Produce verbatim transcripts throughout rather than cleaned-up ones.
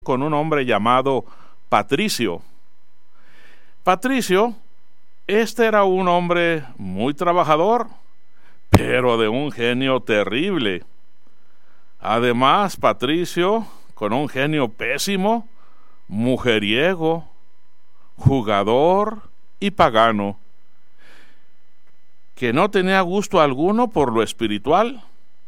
con un hombre llamado Patricio. Patricio, este era un hombre muy trabajador, pero de un genio terrible. Además, Patricio, con un genio pésimo, mujeriego, jugador y pagano, que no tenía gusto alguno por lo espiritual.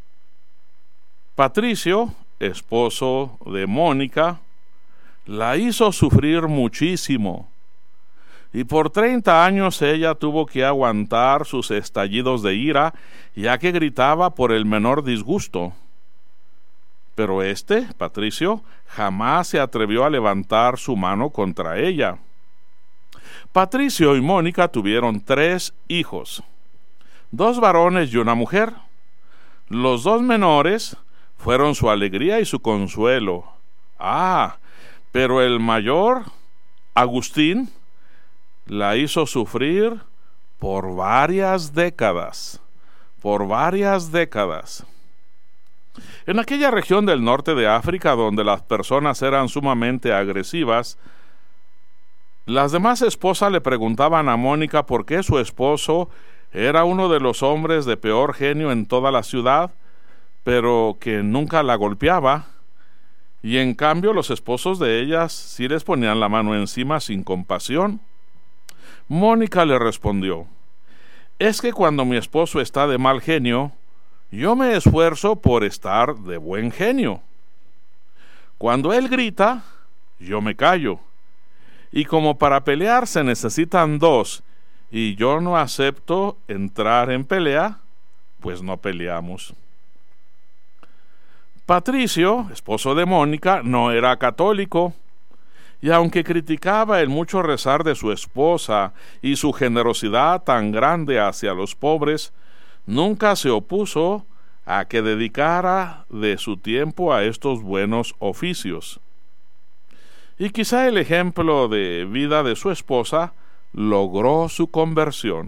Patricio, esposo de Mónica, la hizo sufrir muchísimo, y por treinta años ella tuvo que aguantar sus estallidos de ira, ya que gritaba por el menor disgusto. Pero este, Patricio, jamás se atrevió a levantar su mano contra ella. Patricio y Mónica tuvieron tres hijos, dos varones y una mujer. Los dos menores fueron su alegría y su consuelo. Ah, pero el mayor, Agustín, la hizo sufrir por varias décadas, por varias décadas. En aquella región del norte de África, donde las personas eran sumamente agresivas, las demás esposas le preguntaban a Mónica por qué su esposo era uno de los hombres de peor genio en toda la ciudad, pero que nunca la golpeaba, y en cambio los esposos de ellas sí les ponían la mano encima sin compasión. Mónica le respondió: es que cuando mi esposo está de mal genio, yo me esfuerzo por estar de buen genio. Cuando él grita, yo me callo, y como para pelear se necesitan dos, y yo no acepto entrar en pelea, pues no peleamos. Patricio, esposo de Mónica, no era católico, y aunque criticaba el mucho rezar de su esposa y su generosidad tan grande hacia los pobres, nunca se opuso a que dedicara de su tiempo a estos buenos oficios. Y quizá el ejemplo de vida de su esposa logró su conversión.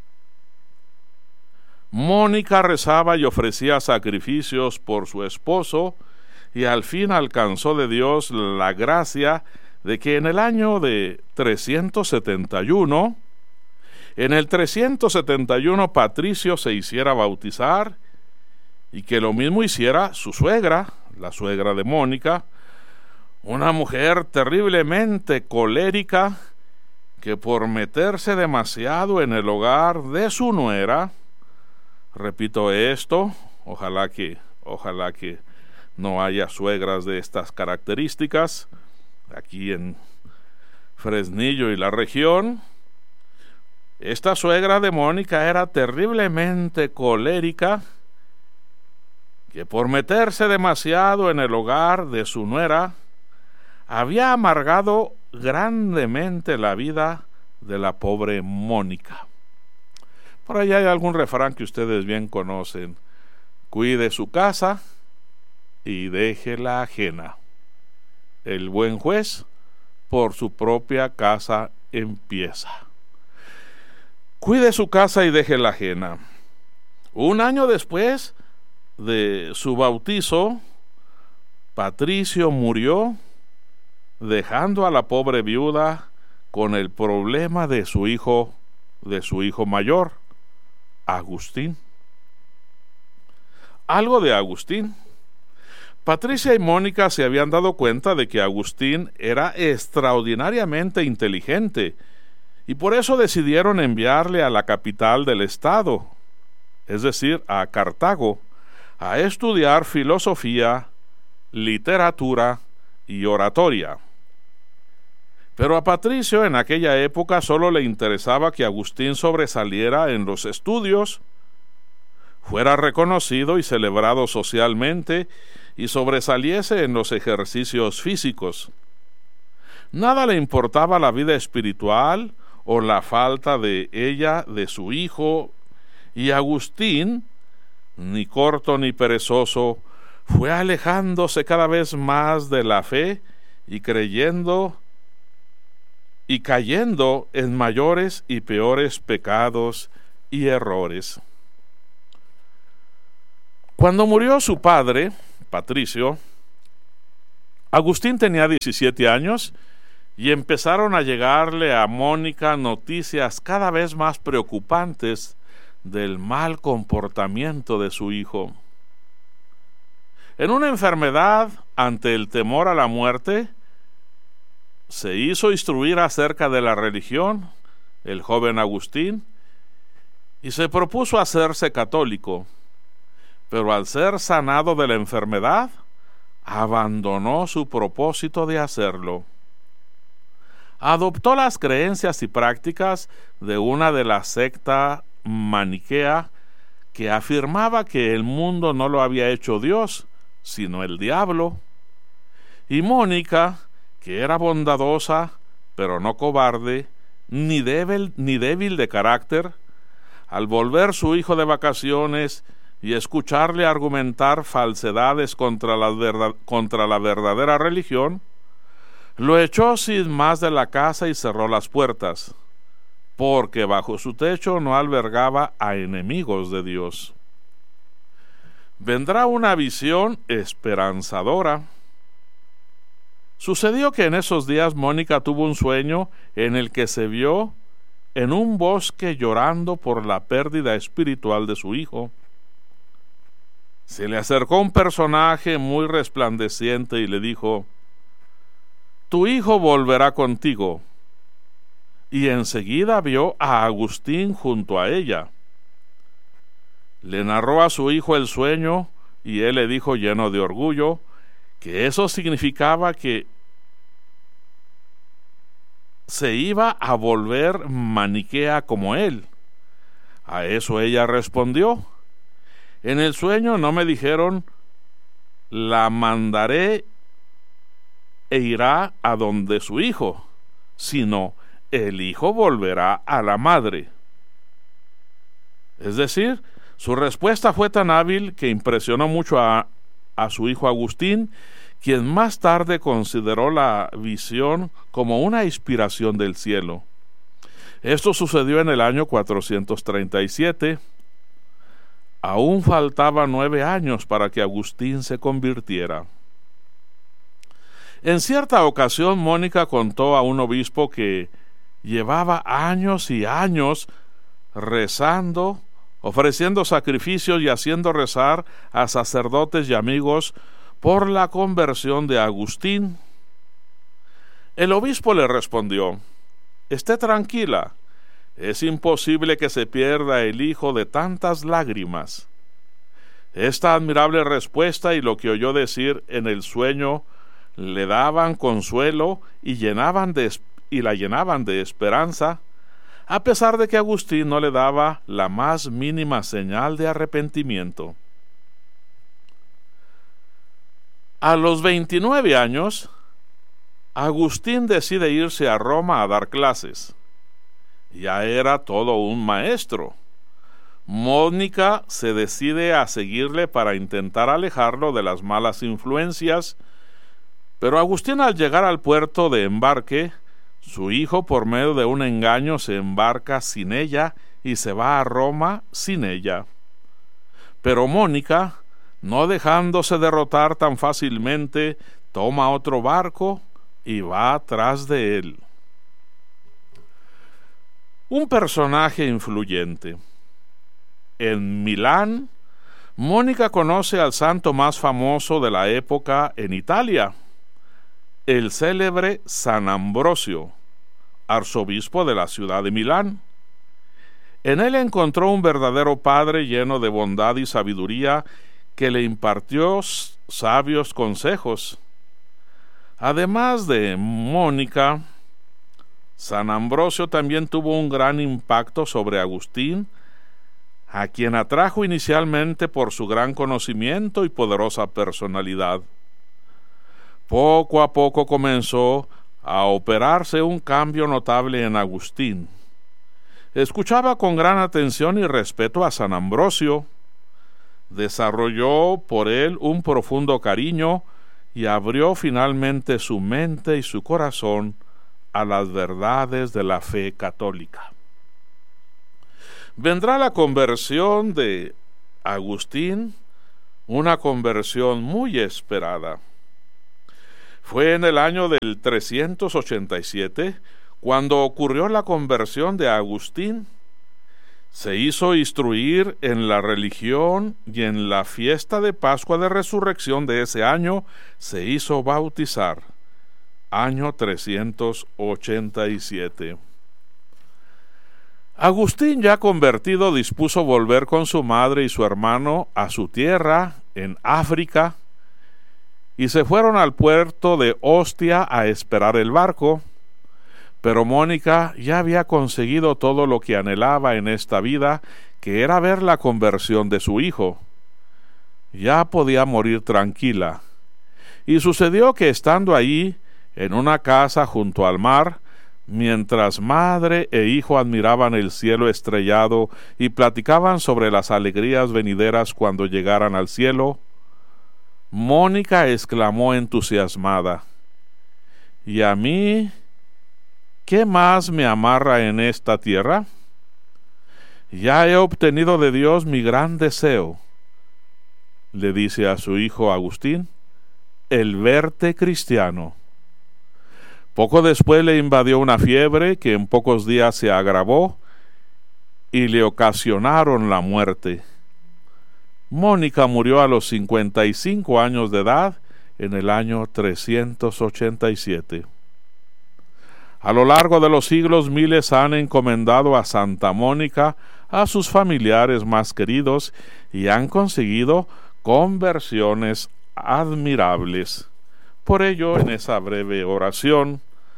Mónica rezaba y ofrecía sacrificios por su esposo, y al fin alcanzó de Dios la gracia de que en el año de trescientos setenta y uno, en el trescientos setenta y uno Patricio se hiciera bautizar, y que lo mismo hiciera su suegra, la suegra de Mónica, una mujer terriblemente colérica, que por meterse demasiado en el hogar de su nuera, repito esto, ojalá que, ojalá que no haya suegras de estas características aquí en Fresnillo y la región. Esta suegra de Mónica era terriblemente colérica, que por meterse demasiado en el hogar de su nuera, había amargado grandemente la vida de la pobre Mónica. Por allá hay algún refrán que ustedes bien conocen: cuide su casa y déjela ajena. El buen juez por su propia casa empieza. Cuide su casa y déjela ajena. Un año después de su bautizo, Patricio murió, dejando a la pobre viuda con el problema de su hijo, de su hijo mayor, Agustín. Algo de Agustín. Patricia y Mónica se habían dado cuenta de que Agustín era extraordinariamente inteligente, y por eso decidieron enviarle a la capital del estado, es decir, a Cartago, a estudiar filosofía, literatura y oratoria. Pero a Patricio en aquella época solo le interesaba que Agustín sobresaliera en los estudios, fuera reconocido y celebrado socialmente, y sobresaliese en los ejercicios físicos. Nada le importaba la vida espiritual o la falta de ella de su hijo, y Agustín, ni corto ni perezoso, fue alejándose cada vez más de la fe y creyendo y cayendo en mayores y peores pecados y errores. Cuando murió su padre, Patricio, Agustín tenía diecisiete años y empezaron a llegarle a Mónica noticias cada vez más preocupantes del mal comportamiento de su hijo. En una enfermedad, ante el temor a la muerte, se hizo instruir acerca de la religión el joven Agustín y se propuso hacerse católico, pero al ser sanado de la enfermedad, abandonó su propósito de hacerlo. Adoptó las creencias y prácticas de una de las sectas maniquea que afirmaba que el mundo no lo había hecho Dios, sino el diablo. Y Mónica, que era bondadosa, pero no cobarde, ni débil, ni débil de carácter, al volver su hijo de vacaciones y escucharle argumentar falsedades contra la, verdad, contra la verdadera religión, lo echó sin más de la casa y cerró las puertas, porque bajo su techo no albergaba a enemigos de Dios. Vendrá una visión esperanzadora. Sucedió que en esos días Mónica tuvo un sueño en el que se vio en un bosque llorando por la pérdida espiritual de su hijo. Se le acercó un personaje muy resplandeciente y le dijo: «Tu hijo volverá contigo». Y enseguida vio a Agustín junto a ella. Le narró a su hijo el sueño y él le dijo, lleno de orgullo, que eso significaba que se iba a volver maniquea como él. A eso ella respondió: «En el sueño no me dijeron, la mandaré e irá a donde su hijo, sino el hijo volverá a la madre». Es decir, su respuesta fue tan hábil que impresionó mucho a, a su hijo Agustín, quien más tarde consideró la visión como una inspiración del cielo. Esto sucedió en el año cuatrocientos treinta y siete. Aún faltaban nueve años para que Agustín se convirtiera. En cierta ocasión, Mónica contó a un obispo que llevaba años y años rezando, ofreciendo sacrificios y haciendo rezar a sacerdotes y amigos por la conversión de Agustín. El obispo le respondió: «Esté tranquila, es imposible que se pierda el hijo de tantas lágrimas». Esta admirable respuesta y lo que oyó decir en el sueño le daban consuelo y, llenaban de, y la llenaban de esperanza, a pesar de que Agustín no le daba la más mínima señal de arrepentimiento. A los veintinueve años, Agustín decide irse a Roma a dar clases. Ya era todo un maestro. Mónica se decide a seguirle para intentar alejarlo de las malas influencias, pero Agustín, al llegar al puerto de embarque, su hijo, por medio de un engaño, se embarca sin ella y se va a Roma sin ella. Pero Mónica, no dejándose derrotar tan fácilmente, toma otro barco y va tras de él. Un personaje influyente. En Milán, Mónica conoce al santo más famoso de la época en Italia, el célebre San Ambrosio, arzobispo de la ciudad de Milán. En él encontró un verdadero padre lleno de bondad y sabiduría que le impartió sabios consejos. Además de Mónica, San Ambrosio también tuvo un gran impacto sobre Agustín, a quien atrajo inicialmente por su gran conocimiento y poderosa personalidad. Poco a poco comenzó a operarse un cambio notable en Agustín. Escuchaba con gran atención y respeto a San Ambrosio, desarrolló por él un profundo cariño y abrió finalmente su mente y su corazón a las verdades de la fe católica. Vendrá la conversión de Agustín, una conversión muy esperada. Fue en el año del trescientos ochenta y siete cuando ocurrió la conversión de Agustín. Se hizo instruir en la religión y en la fiesta de Pascua de Resurrección de ese año se hizo bautizar. Año trescientos ochenta y siete. Agustín, ya convertido, dispuso volver con su madre y su hermano a su tierra en África y se fueron al puerto de Ostia a esperar el barco. Pero Mónica ya había conseguido todo lo que anhelaba en esta vida, que era ver la conversión de su hijo. Ya podía morir tranquila. Y sucedió que estando allí, en una casa junto al mar, mientras madre e hijo admiraban el cielo estrellado y platicaban sobre las alegrías venideras cuando llegaran al cielo, Mónica exclamó entusiasmada: ¿y a mí qué más me amarra en esta tierra? Ya he obtenido de Dios mi gran deseo, le dice a su hijo Agustín, el verte cristiano. Poco después le invadió una fiebre que en pocos días se agravó y le ocasionaron la muerte. Mónica murió a los cincuenta y cinco años de edad en el año trescientos ochenta y siete. A lo largo de los siglos, miles han encomendado a Santa Mónica a sus familiares más queridos y han conseguido conversiones admirables. Por ello, en esa breve oración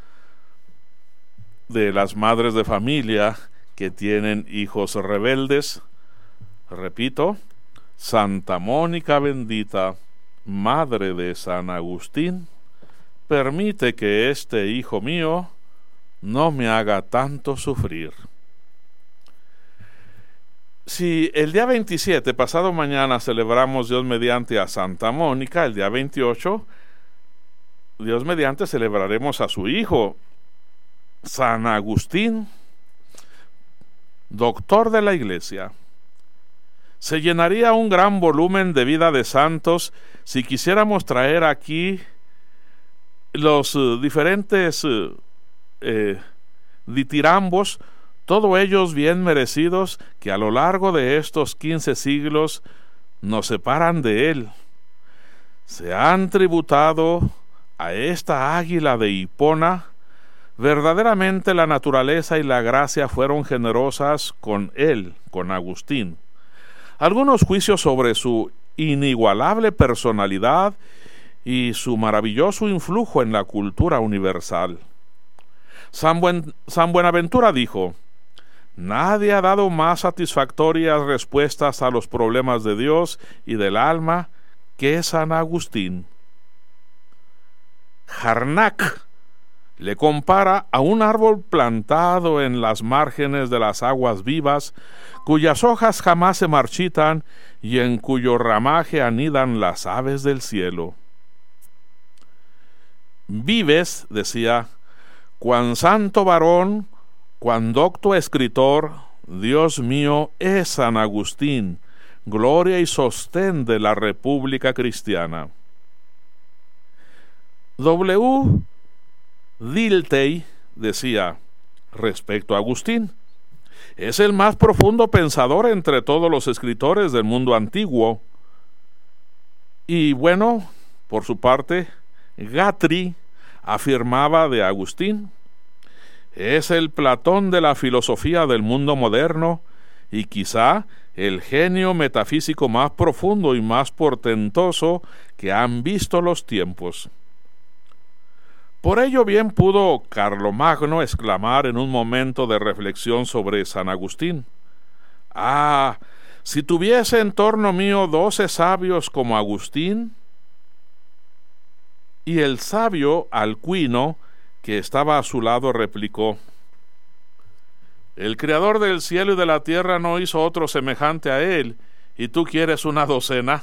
de las madres de familia que tienen hijos rebeldes, repito: Santa Mónica bendita, Madre de San Agustín, permite que este hijo mío no me haga tanto sufrir. Si el día veintisiete, pasado mañana, celebramos Dios mediante a Santa Mónica, el día veintiocho, Dios mediante celebraremos a su hijo, San Agustín, doctor de la Iglesia. Se llenaría un gran volumen de vida de santos si quisiéramos traer aquí los uh, diferentes uh, eh, ditirambos, todos ellos bien merecidos, que a lo largo de estos quince siglos nos separan de él. Se han tributado a esta águila de Hipona. Verdaderamente la naturaleza y la gracia fueron generosas con él, con Agustín. Algunos juicios sobre su inigualable personalidad y su maravilloso influjo en la cultura universal. San, Buen, San Buenaventura dijo: nadie ha dado más satisfactorias respuestas a los problemas de Dios y del alma que San Agustín. Jarnac le compara a un árbol plantado en las márgenes de las aguas vivas, cuyas hojas jamás se marchitan y en cuyo ramaje anidan las aves del cielo. Vives, decía, cuan santo varón, cuan docto escritor, Dios mío, es San Agustín, gloria y sostén de la República Cristiana. W. Dilthey decía respecto a Agustín: es el más profundo pensador entre todos los escritores del mundo antiguo. Y bueno, por su parte, Guthrie afirmaba de Agustín: es el Platón de la filosofía del mundo moderno y quizá el genio metafísico más profundo y más portentoso que han visto los tiempos. Por ello bien pudo Carlomagno exclamar en un momento de reflexión sobre San Agustín: ah, si tuviese en torno mío doce sabios como Agustín. Y el sabio Alcuino, que estaba a su lado, replicó: el Creador del cielo y de la tierra no hizo otro semejante a él, y tú quieres una docena.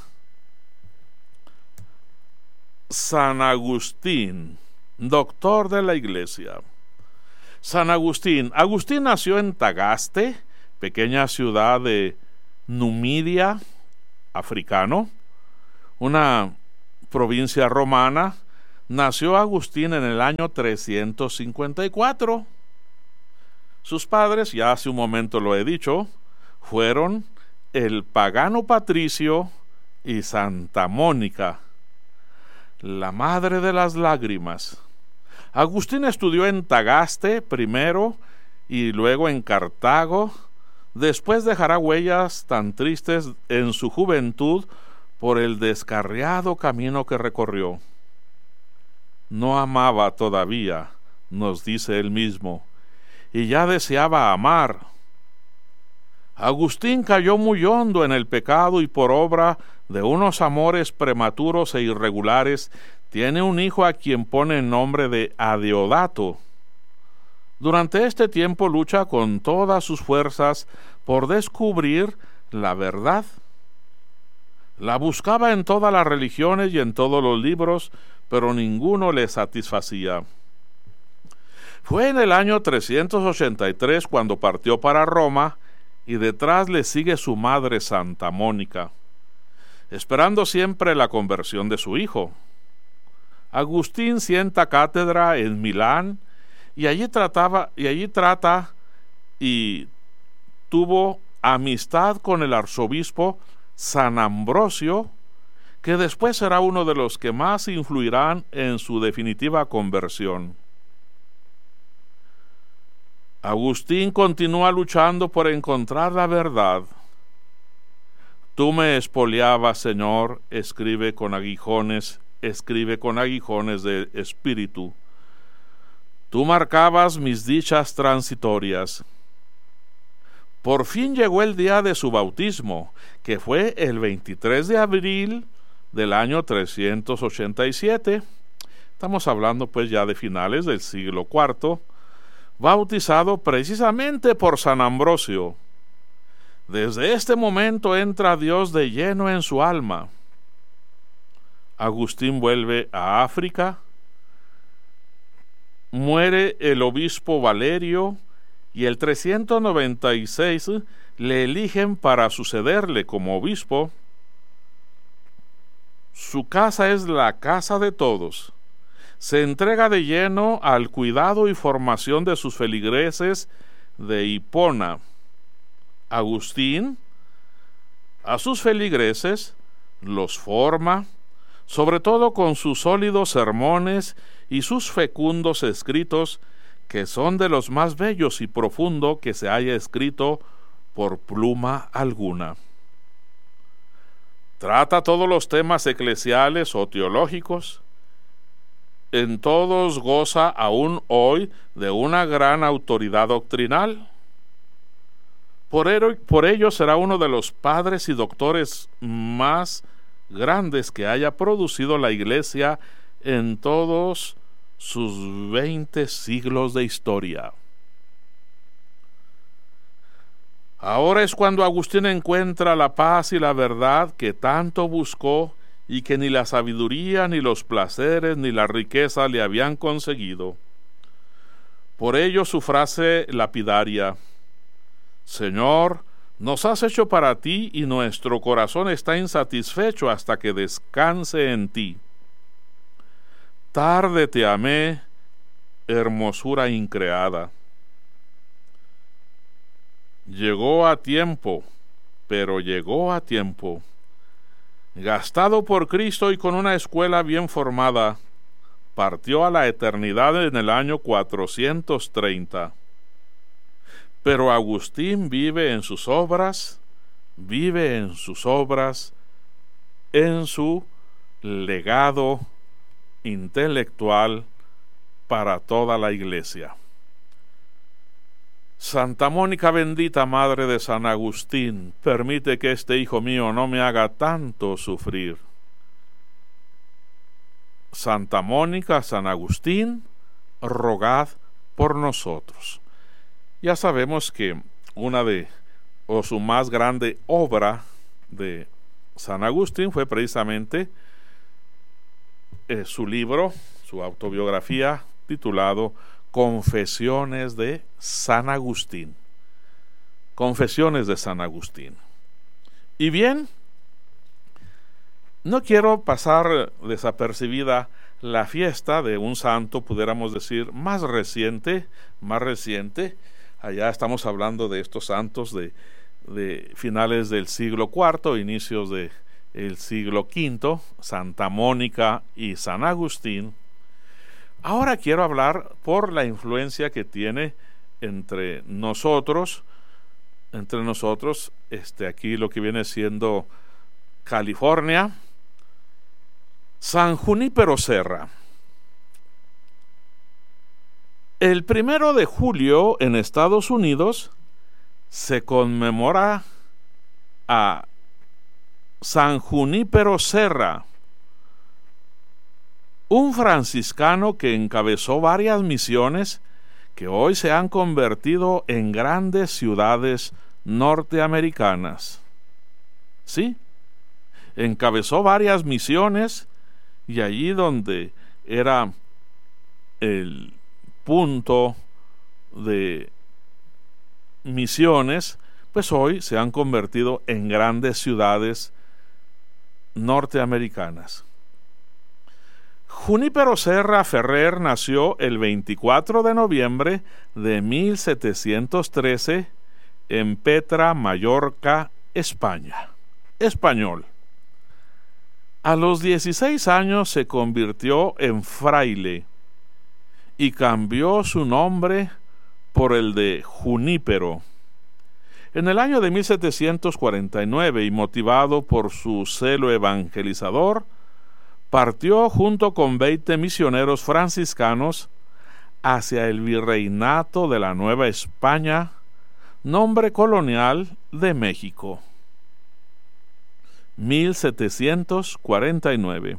San Agustín, doctor de la Iglesia. San Agustín. Agustín nació en Tagaste, pequeña ciudad de Numidia, africano, una provincia romana nació Agustín en el año trescientos cincuenta y cuatro. Sus padres, ya hace un momento lo he dicho, fueron el pagano Patricio y Santa Mónica, la madre de las lágrimas. Agustín estudió en Tagaste primero y luego en Cartago. Después dejará huellas tan tristes en su juventud por el descarriado camino que recorrió. No amaba todavía, nos dice él mismo, y ya deseaba amar. Agustín cayó muy hondo en el pecado y por obra de unos amores prematuros e irregulares tiene un hijo a quien pone el nombre de Adeodato. Durante este tiempo lucha con todas sus fuerzas por descubrir la verdad. La buscaba en todas las religiones y en todos los libros, pero ninguno le satisfacía. Fue en el año trescientos ochenta y tres cuando partió para Roma, y detrás le sigue su madre Santa Mónica, esperando siempre la conversión de su hijo. Agustín sienta cátedra en Milán, y allí trataba, y allí trata y tuvo amistad con el arzobispo San Ambrosio, que después será uno de los que más influirán en su definitiva conversión. Agustín continúa luchando por encontrar la verdad. Tú me expoliabas, Señor, escribe con aguijones, escribe con aguijones de espíritu. Tú marcabas mis dichas transitorias. Por fin llegó el día de su bautismo, que fue el veintitrés de abril del año trescientos ochenta y siete. Estamos hablando pues ya de finales del siglo cuarto, bautizado precisamente por San Ambrosio. Desde este momento entra Dios de lleno en su alma. Agustín vuelve a África, muere el obispo Valerio, y el trescientos noventa y seis le eligen para sucederle como obispo. Su casa es la casa de todos. Se entrega de lleno al cuidado y formación de sus feligreses de Hipona. Agustín, a sus feligreses, los forma, sobre todo con sus sólidos sermones y sus fecundos escritos, que son de los más bellos y profundos que se haya escrito por pluma alguna. Trata todos los temas eclesiales o teológicos. En todos goza aún hoy de una gran autoridad doctrinal. Por ello, por ello será uno de los padres y doctores más grandes que haya producido la Iglesia en todos sus veinte siglos de historia. Ahora es cuando Agustín encuentra la paz y la verdad que tanto buscó y que ni la sabiduría, ni los placeres, ni la riqueza le habían conseguido. Por ello su frase lapidaria: Señor, nos has hecho para ti y nuestro corazón está insatisfecho hasta que descanse en ti. Tarde te amé, hermosura increada. Llegó a tiempo, pero llegó a tiempo. Gastado por Cristo y con una escuela bien formada, partió a la eternidad en el año cuatrocientos treinta. Pero Agustín vive en sus obras, vive en sus obras, en su legado intelectual para toda la Iglesia. Santa Mónica bendita, madre de San Agustín, permite que este hijo mío no me haga tanto sufrir. Santa Mónica, San Agustín, rogad por nosotros. Ya sabemos que una de, o su más grande obra de San Agustín fue precisamente eh, su libro, su autobiografía titulado Confesiones de San Agustín. Confesiones de San Agustín. Y bien, no quiero pasar desapercibida la fiesta de un santo, pudiéramos decir, más reciente, más reciente. Allá estamos hablando de estos santos de, de finales del siglo cuarto, inicios del siglo quinto, Santa Mónica y San Agustín. Ahora quiero hablar por la influencia que tiene entre nosotros, entre nosotros, este, aquí lo que viene siendo California, San Junípero Serra. El primero de julio en Estados Unidos se conmemora a San Junípero Serra, un franciscano que encabezó varias misiones que hoy se han convertido en grandes ciudades norteamericanas. Sí, encabezó varias misiones y allí donde era el punto de misiones, pues hoy se han convertido en grandes ciudades norteamericanas. Junípero Serra Ferrer nació el veinticuatro de noviembre de mil setecientos trece en Petra, Mallorca, España. Español. A los dieciséis años se convirtió en fraile y cambió su nombre por el de Junípero. En el año de mil setecientos cuarenta y nueve, y motivado por su celo evangelizador, partió junto con veinte misioneros franciscanos hacia el virreinato de la Nueva España, nombre colonial de México. mil setecientos cuarenta y nueve.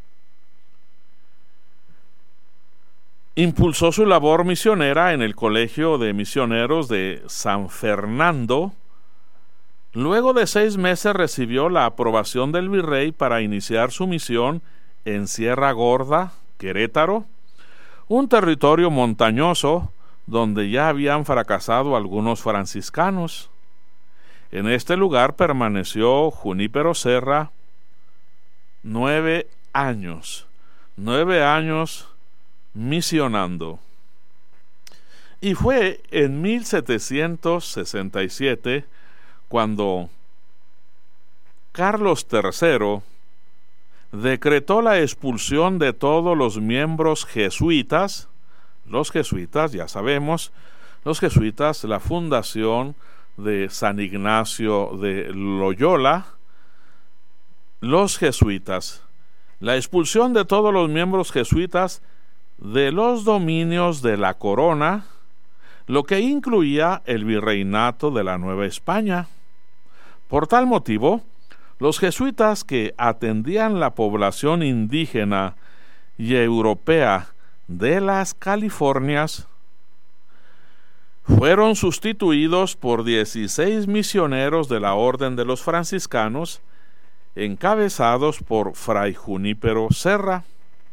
Impulsó su labor misionera en el Colegio de Misioneros de San Fernando. Luego de seis meses recibió la aprobación del virrey para iniciar su misión en Sierra Gorda, Querétaro, un territorio montañoso donde ya habían fracasado algunos franciscanos. En este lugar permaneció Junípero Serra nueve años, nueve años misionando. Y fue en mil setecientos sesenta y siete cuando Carlos tercero decretó la expulsión de todos los miembros jesuitas. Los jesuitas, ya sabemos, los jesuitas, la fundación de San Ignacio de Loyola, los jesuitas, la expulsión de todos los miembros jesuitas de los dominios de la corona, lo que incluía el virreinato de la Nueva España. Por tal motivo, los jesuitas que atendían la población indígena y europea de las Californias fueron sustituidos por dieciséis misioneros de la Orden de los Franciscanos, encabezados por Fray Junípero Serra.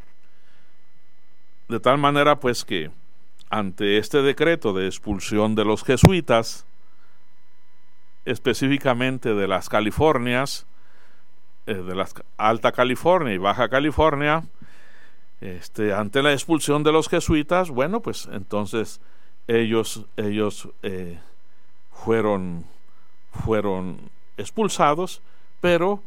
De tal manera pues que ante este decreto de expulsión de los jesuitas, específicamente de las Californias, eh, de las Alta California y Baja California, este, ante la expulsión de los jesuitas, bueno, pues entonces ellos, ellos eh, fueron, fueron expulsados, pero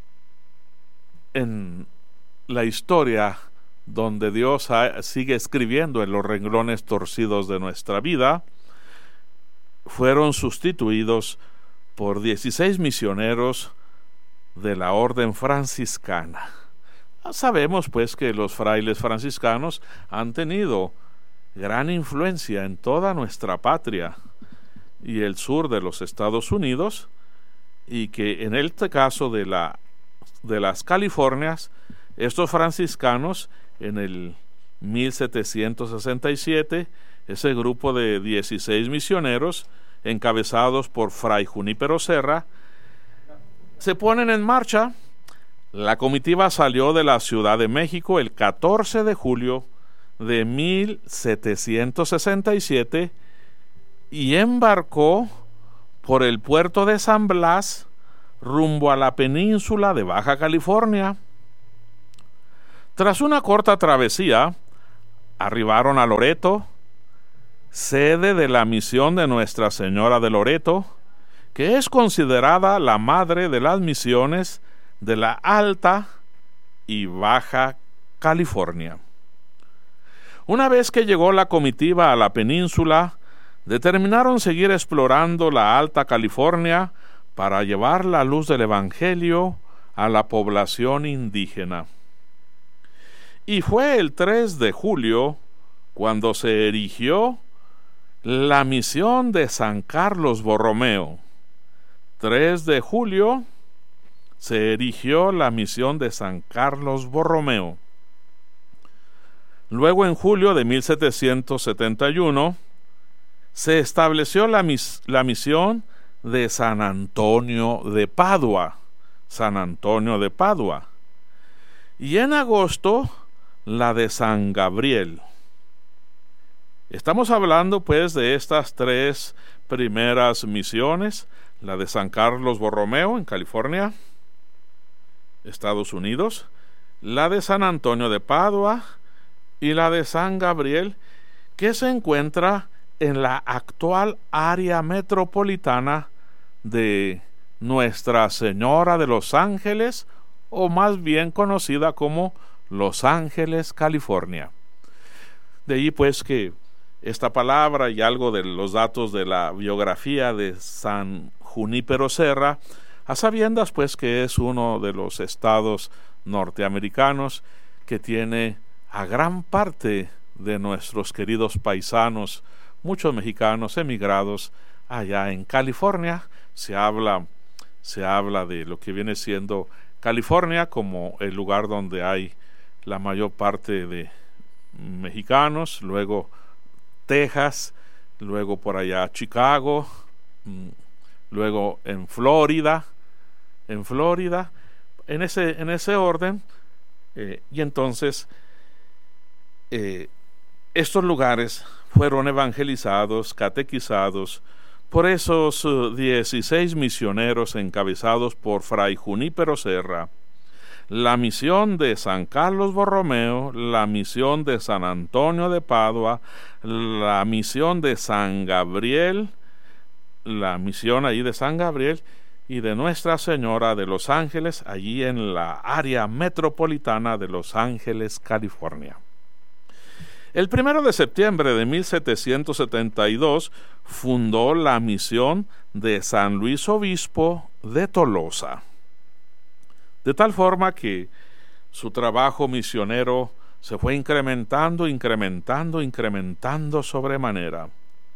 en la historia donde Dios ha, sigue escribiendo en los renglones torcidos de nuestra vida, fueron sustituidos por dieciséis misioneros de la orden franciscana. Sabemos pues que los frailes franciscanos han tenido gran influencia en toda nuestra patria y el sur de los Estados Unidos, y que en este caso de, la, de las Californias, estos franciscanos en el mil setecientos sesenta y siete, ese grupo de dieciséis misioneros encabezados por Fray Junípero Serra, se ponen en marcha. La comitiva salió de la Ciudad de México el catorce de julio de mil setecientos sesenta y siete y embarcó por el puerto de San Blas rumbo a la península de Baja California. Tras una corta travesía, arribaron a Loreto, sede de la misión de Nuestra Señora de Loreto, que es considerada la madre de las misiones de la Alta y Baja California. Una vez que llegó la comitiva a la península, determinaron seguir explorando la Alta California para llevar la luz del Evangelio a la población indígena. Y fue el tres de julio cuando se erigió la misión de San Carlos Borromeo. tres de julio se erigió la misión de San Carlos Borromeo. Luego, en julio de mil setecientos setenta y uno, se estableció la, mis- la misión de San Antonio de Padua. San Antonio de Padua. Y en agosto, la de San Gabriel. Estamos hablando pues de estas tres primeras misiones, la de San Carlos Borromeo en California, Estados Unidos, la de San Antonio de Padua y la de San Gabriel, que se encuentra en la actual área metropolitana de Nuestra Señora de Los Ángeles, o más bien conocida como Los Ángeles, California. De allí pues que esta palabra y algo de los datos de la biografía de San Junípero Serra, a sabiendas pues que es uno de los estados norteamericanos que tiene a gran parte de nuestros queridos paisanos, muchos mexicanos emigrados allá en California. Se habla, se habla de lo que viene siendo California como el lugar donde hay la mayor parte de mexicanos, luego Texas, luego por allá Chicago, luego en Florida, en Florida, en ese, en ese orden, eh, y entonces eh, estos lugares fueron evangelizados, catequizados por esos uh, dieciséis misioneros encabezados por Fray Junípero Serra. La misión de San Carlos Borromeo, la misión de San Antonio de Padua, la misión de San Gabriel, la misión allí de San Gabriel y de Nuestra Señora de Los Ángeles, allí en la área metropolitana de Los Ángeles, California. El primero de septiembre de mil setecientos setenta y dos fundó la misión de San Luis Obispo de Tolosa, de tal forma que su trabajo misionero se fue incrementando, incrementando, incrementando sobremanera.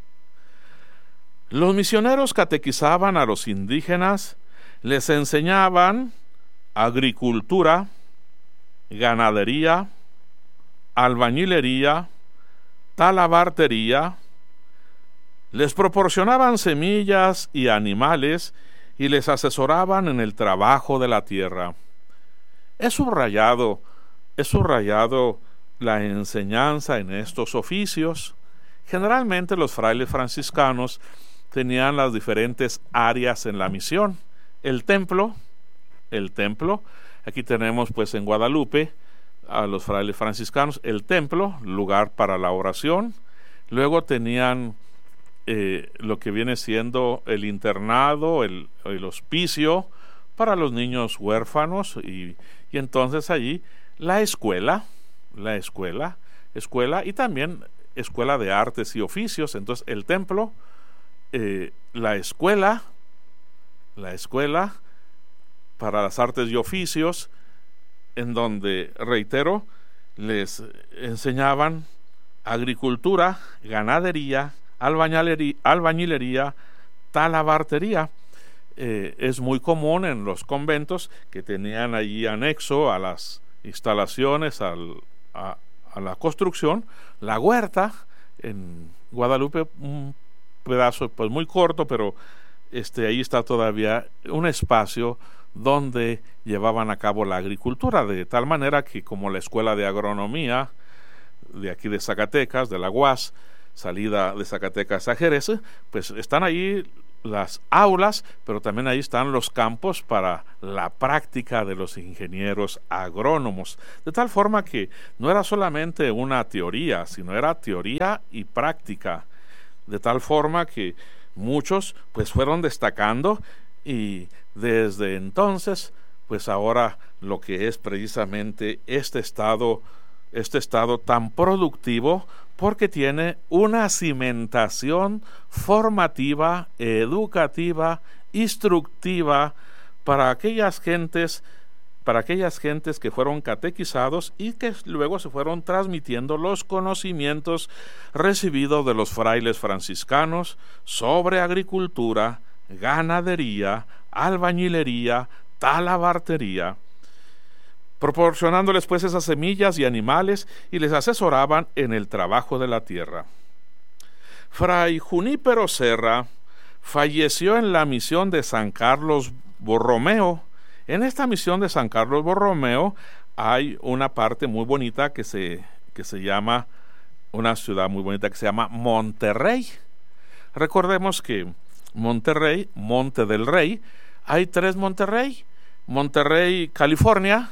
Los misioneros catequizaban a los indígenas, les enseñaban agricultura, ganadería, albañilería, talabartería, les proporcionaban semillas y animales y les asesoraban en el trabajo de la tierra. He subrayado, he subrayado la enseñanza en estos oficios. Generalmente los frailes franciscanos tenían las diferentes áreas en la misión. El templo, el templo, aquí tenemos pues en Guadalupe a los frailes franciscanos, el templo, lugar para la oración. Luego tenían eh, lo que viene siendo el internado, el, el hospicio para los niños huérfanos, y, y entonces allí la escuela, la escuela, escuela y también escuela de artes y oficios. Entonces el templo, eh, la escuela, la escuela para las artes y oficios, en donde, reitero, les enseñaban agricultura, ganadería, albañilería, albañilería talabartería. Eh, es muy común en los conventos que tenían allí anexo a las instalaciones, al, a, a la construcción, la huerta. En Guadalupe, un pedazo pues muy corto, pero este, ahí está todavía un espacio donde llevaban a cabo la agricultura, de tal manera que como la escuela de agronomía de aquí de Zacatecas, de la U A S, salida de Zacatecas a Jerez, pues están ahí las aulas, pero también ahí están los campos para la práctica de los ingenieros agrónomos, de tal forma que no era solamente una teoría, sino era teoría y práctica, de tal forma que muchos pues fueron destacando, y desde entonces pues ahora lo que es precisamente este estado este estado tan productivo, porque tiene una cimentación formativa, educativa, instructiva para aquellas gentes, para aquellas gentes que fueron catequizados y que luego se fueron transmitiendo los conocimientos recibidos de los frailes franciscanos sobre agricultura, ganadería, albañilería, talabartería, proporcionándoles pues esas semillas y animales, y les asesoraban en el trabajo de la tierra. Fray Junípero Serra falleció en la misión de San Carlos Borromeo. En esta misión de San Carlos Borromeo hay una parte muy bonita que se, que se llama, una ciudad muy bonita que se llama Monterrey. Recordemos que Monterrey, Monte del Rey, hay tres Monterrey. Monterrey, California,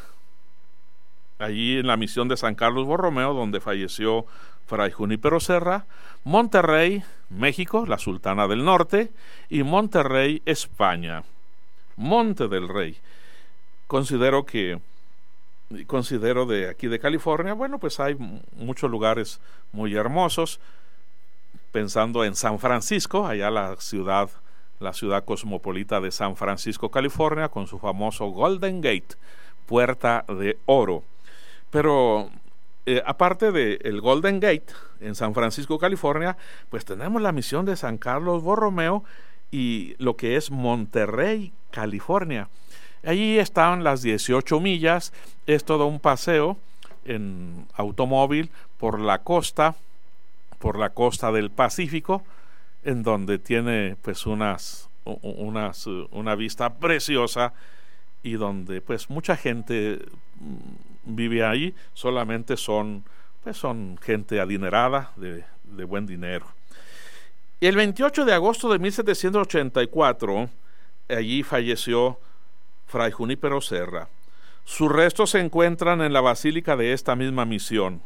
allí en la misión de San Carlos Borromeo, donde falleció Fray Junípero Serra; Monterrey, México, la Sultana del Norte; y Monterrey, España. Monte del Rey. Considero que, considero de aquí de California, bueno, pues hay muchos lugares muy hermosos, pensando en San Francisco, allá la ciudad, la ciudad cosmopolita de San Francisco, California, con su famoso Golden Gate, Puerta de Oro. Pero eh, aparte del Golden Gate en San Francisco, California, pues tenemos la misión de San Carlos Borromeo y lo que es Monterrey, California. Allí están las dieciocho millas, es todo un paseo en automóvil por la costa, por la costa del Pacífico, en donde tiene pues unas, unas una vista preciosa, y donde pues mucha gente vive ahí. Solamente son pues son gente adinerada, de, de buen dinero. Y el veintiocho de agosto de mil setecientos ochenta y cuatro, allí falleció Fray Junípero Serra. Sus restos se encuentran en la basílica de esta misma misión.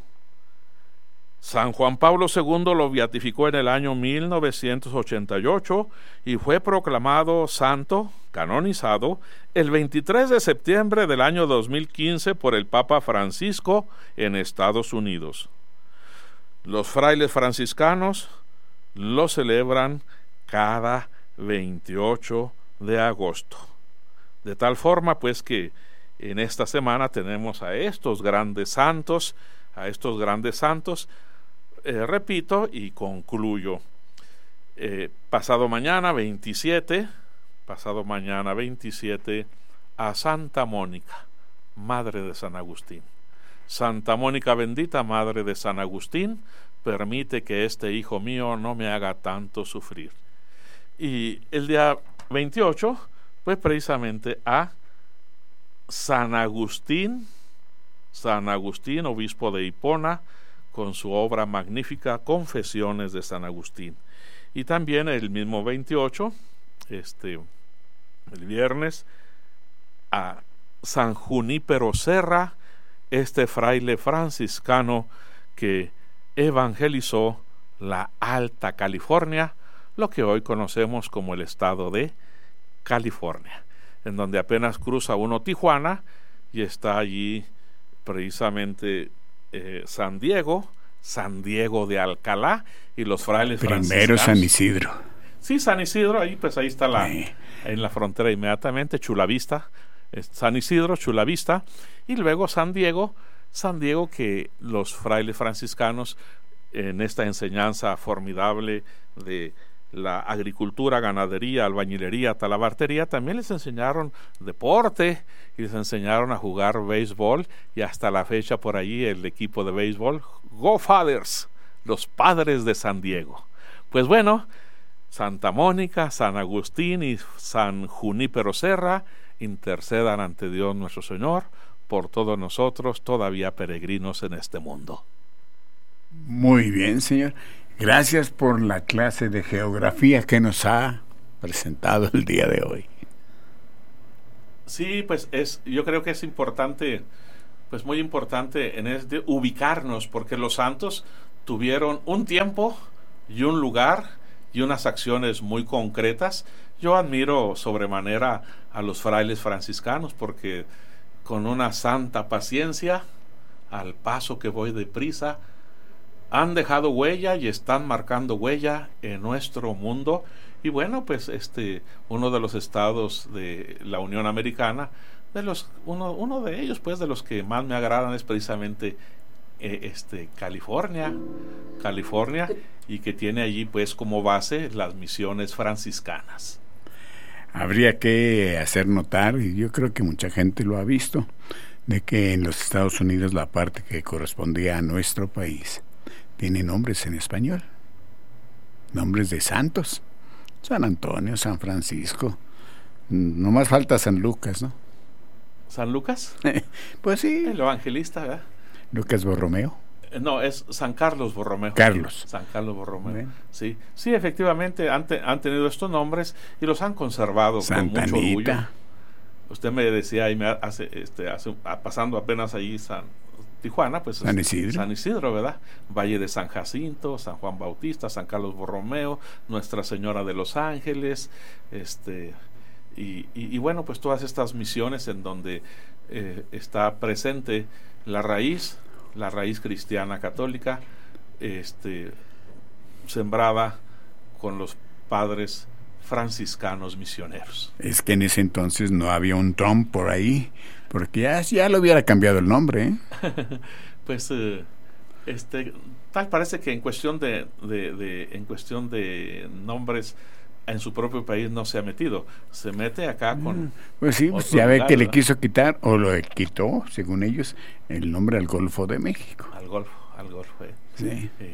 San Juan Pablo segundo lo beatificó en el año mil novecientos ochenta y ocho y fue proclamado santo, canonizado, el veintitrés de septiembre del año dos mil quince por el Papa Francisco en Estados Unidos. Los frailes franciscanos lo celebran cada veintiocho de agosto. De tal forma pues que en esta semana tenemos a estos grandes santos, a estos grandes santos, Eh, repito y concluyo. Eh, pasado mañana veintisiete, pasado mañana veintisiete, a Santa Mónica, Madre de San Agustín. Santa Mónica bendita, Madre de San Agustín, permite que este hijo mío no me haga tanto sufrir. Y el día veintiocho, pues precisamente a San Agustín, San Agustín, obispo de Hipona, con su obra magnífica Confesiones de San Agustín. Y también el mismo veintiocho, este, el viernes, a San Junípero Serra, este fraile franciscano que evangelizó la Alta California, lo que hoy conocemos como el estado de California, en donde apenas cruza uno Tijuana y está allí precisamente Eh, San Diego, San Diego de Alcalá, y los frailes Primero franciscanos. San Isidro. Sí, San Isidro, ahí pues ahí está la, sí. en la frontera inmediatamente, Chulavista, San Isidro, Chulavista, y luego San Diego, San Diego que los frailes franciscanos en esta enseñanza formidable de la agricultura, ganadería, albañilería, talabartería, también les enseñaron deporte y les enseñaron a jugar béisbol, y hasta la fecha por allí el equipo de béisbol, Go Fathers, los padres de San Diego. Pues bueno, Santa Mónica, San Agustín y San Junípero Serra intercedan ante Dios nuestro Señor por todos nosotros, todavía peregrinos en este mundo. Muy bien, señor. Gracias por la clase de geografía que nos ha presentado el día de hoy. Sí, pues es, yo creo que es importante, pues muy importante en este ubicarnos, porque los santos tuvieron un tiempo y un lugar y unas acciones muy concretas. Yo admiro sobremanera a los frailes franciscanos, porque con una santa paciencia, al paso que voy deprisa, han dejado huella y están marcando huella en nuestro mundo. Y bueno, pues este uno de los estados de la Unión Americana, de los uno uno de ellos, pues de los que más me agradan es precisamente eh, este California, California, y que tiene allí pues como base las misiones franciscanas. Habría que hacer notar, y yo creo que mucha gente lo ha visto, de que en los Estados Unidos la parte que correspondía a nuestro país tiene nombres en español, nombres de santos. San Antonio, San Francisco, no más falta San Lucas, ¿no? ¿San Lucas? Pues sí. El evangelista, ¿verdad? Lucas Borromeo. No, es San Carlos Borromeo. Carlos. San Carlos Borromeo. Bien. Sí, sí, efectivamente han, te, han tenido estos nombres y los han conservado Santa con mucho Anita. orgullo. Usted me decía ahí, me hace, este, hace, pasando apenas allí San Tijuana, pues San Isidro. San Isidro, ¿verdad? Valle de San Jacinto, San Juan Bautista, San Carlos Borromeo, Nuestra Señora de los Ángeles, este y, y, y bueno, pues todas estas misiones en donde eh, está presente la raíz, la raíz cristiana católica, este sembrada con los padres franciscanos misioneros. Es que en ese entonces no había un Trump por ahí, porque ya, ya lo hubiera cambiado el nombre, ¿eh? Pues eh, este tal parece que en cuestión de, de, de en cuestión de nombres en su propio país no se ha metido, se mete acá con pues sí, pues ya ve que le quiso quitar, o lo quitó, según ellos, el nombre al Golfo de México. Al Golfo, al Golfo. Eh. Sí. Sí.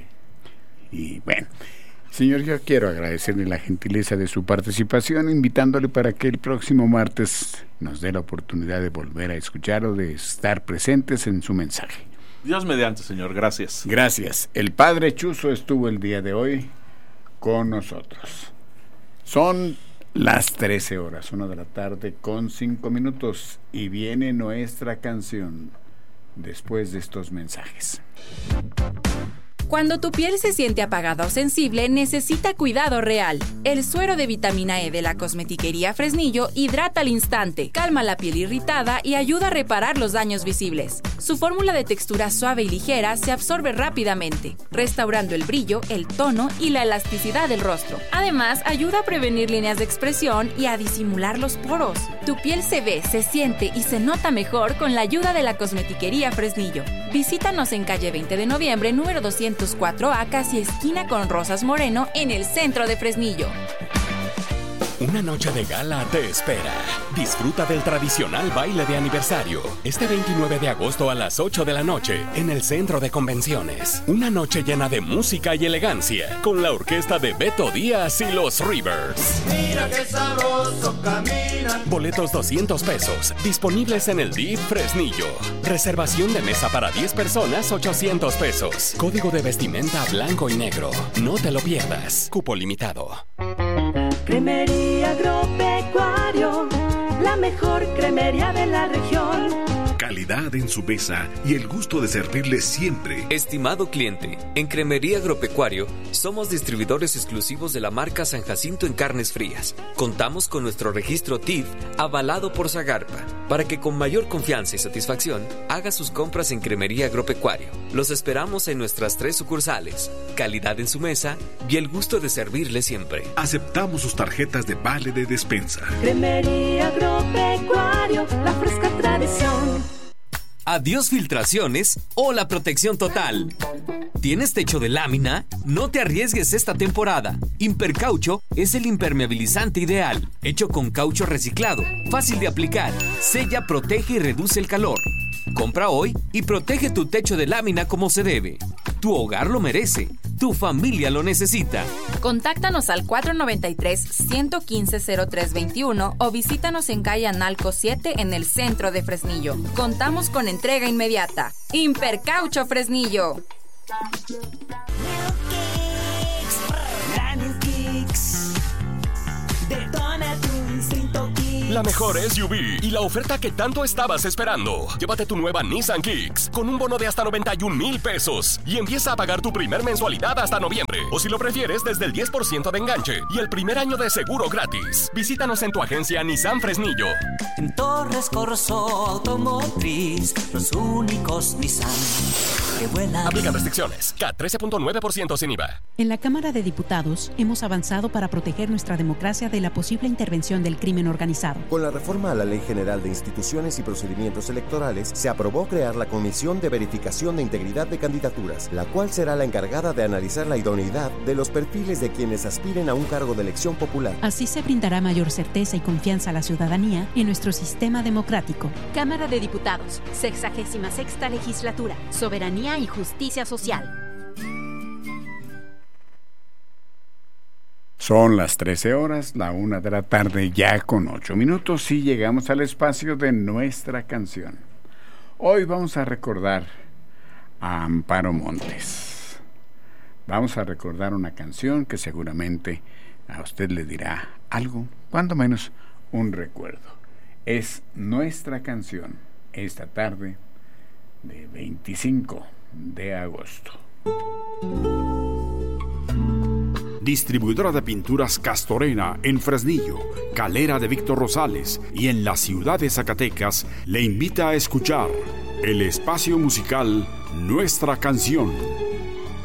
Y bueno, señor, yo quiero agradecerle la gentileza de su participación, invitándole para que el próximo martes nos dé la oportunidad de volver a escuchar o de estar presentes en su mensaje. Dios mediante, señor, gracias. Gracias. El Padre Chuzo estuvo el día de hoy con nosotros. Son las trece horas, una de la tarde con cinco minutos, y viene nuestra canción después de estos mensajes. Cuando tu piel se siente apagada o sensible, necesita cuidado real. El suero de vitamina E de la Cosmetiquería Fresnillo hidrata al instante, calma la piel irritada y ayuda a reparar los daños visibles. Su fórmula de textura suave y ligera se absorbe rápidamente, restaurando el brillo, el tono y la elasticidad del rostro. Además, ayuda a prevenir líneas de expresión y a disimular los poros. Tu piel se ve, se siente y se nota mejor con la ayuda de la Cosmetiquería Fresnillo. Visítanos en calle veinte de noviembre, número doscientos cuatro A, casi esquina con Rosas Moreno, en el centro de Fresnillo. Una noche de gala te espera. Disfruta del tradicional baile de aniversario este veintinueve de agosto a las ocho de la noche en el Centro de Convenciones. Una noche llena de música y elegancia con la orquesta de Beto Díaz y los Rivers. Mira qué sabroso camina. Boletos doscientos pesos, disponibles en el D I F Fresnillo. Reservación de mesa para diez personas, ochocientos pesos. Código de vestimenta blanco y negro. No te lo pierdas. Cupo limitado. Cremería Agropecuario, la mejor cremería de la región. Calidad en su mesa y el gusto de servirle siempre. Estimado cliente, en Cremería Agropecuario somos distribuidores exclusivos de la marca San Jacinto en carnes frías. Contamos con nuestro registro T I F avalado por Zagarpa para que con mayor confianza y satisfacción haga sus compras en Cremería Agropecuario. Los esperamos en nuestras tres sucursales. Calidad en su mesa y el gusto de servirle siempre. Aceptamos sus tarjetas de vale de despensa. Cremería Agropecuario, la fresca tradición. Adiós filtraciones o la protección total. ¿Tienes techo de lámina? No te arriesgues esta temporada. Impercaucho es el impermeabilizante ideal, hecho con caucho reciclado, fácil de aplicar, sella, protege y reduce el calor. Compra hoy y protege tu techo de lámina como se debe. Tu hogar lo merece. Tu familia lo necesita. Contáctanos al cuatro noventa y tres, ciento quince, cero tres veintiuno o visítanos en calle Analco siete en el centro de Fresnillo. Contamos con entrega inmediata. Impercaucho Fresnillo. La New Kicks de la mejor S U V y la oferta que tanto estabas esperando. Llévate tu nueva Nissan Kicks con un bono de hasta noventa y un mil pesos y empieza a pagar tu primer mensualidad hasta noviembre. O si lo prefieres, desde el diez por ciento de enganche y el primer año de seguro gratis. Visítanos en tu agencia Nissan Fresnillo. En Torres Corso Automotriz, los únicos Nissan que vuelan. Aplican restricciones. C A T trece punto nueve por ciento sin I V A. En la Cámara de Diputados hemos avanzado para proteger nuestra democracia de la posible intervención del crimen organizado. Con la reforma a la Ley General de Instituciones y Procedimientos Electorales, se aprobó crear la Comisión de Verificación de Integridad de Candidaturas, la cual será la encargada de analizar la idoneidad de los perfiles de quienes aspiren a un cargo de elección popular. Así se brindará mayor certeza y confianza a la ciudadanía en nuestro sistema democrático. Cámara de Diputados, sexagésima sexta legislatura, soberanía y justicia social. Son las trece horas, la una de la tarde, ya con ocho minutos, y llegamos al espacio de nuestra canción. Hoy vamos a recordar a Amparo Montes. Vamos a recordar una canción que seguramente a usted le dirá algo, cuando menos un recuerdo. Es nuestra canción, esta tarde de veinticinco de agosto. Distribuidora de pinturas Castorena en Fresnillo, Calera de Víctor Rosales y en la ciudad de Zacatecas le invita a escuchar el espacio musical Nuestra Canción.